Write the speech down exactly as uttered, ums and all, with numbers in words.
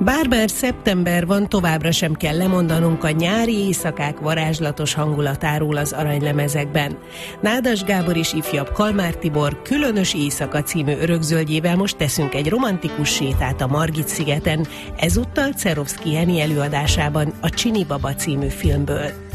Bár már szeptember van, továbbra sem kell lemondanunk a nyári éjszakák varázslatos hangulatáról az aranylemezekben. Nádas Gábor és ifjabb Kalmár Tibor Különös éjszaka című örökzöldjével most teszünk egy romantikus sétát a Margit-szigeten, ezúttal Czerovszky Jeni előadásában, a Csini baba című filmből.